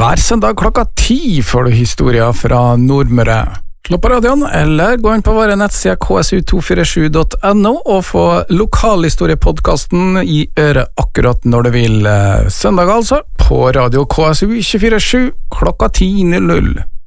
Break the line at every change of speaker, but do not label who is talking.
Hver søndag klokka 10 får du historier fra Nordmøre. Slå på radioen, eller gå inn på våre nettsider ksu247.no og få lokalhistoriepodcasten i øret akkurat når du vil. Søndag altså, på radio KSU 247 klokka 10:00.